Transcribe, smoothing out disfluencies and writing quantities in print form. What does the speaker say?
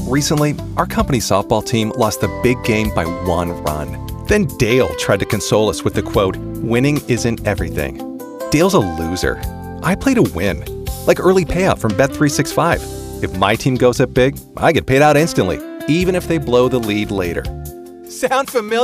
Recently, our company softball team lost the big game by 1 run. Then Dale tried to console us with the quote, "Winning isn't everything." Dale's a loser. I play to win. Like early payout from Bet365. If my team goes up big, I get paid out instantly, even if they blow the lead later. Sound familiar?